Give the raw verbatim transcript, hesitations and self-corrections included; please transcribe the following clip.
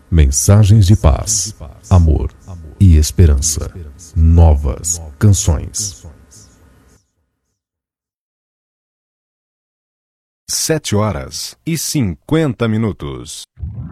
Mensagens de paz, amor e esperança. Novas canções. Sete horas e cinquenta minutos.